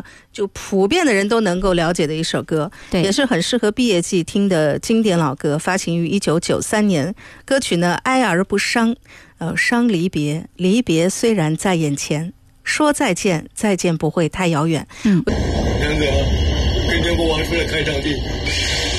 就普遍的人都能够了解的一首歌，也是很适合毕业季听的经典老歌，发行于1993年。歌曲呢，哀而不伤，伤离别，离别虽然在眼前，说再见，再见不会太遥远。 杨哥，跟着国王出来开场地。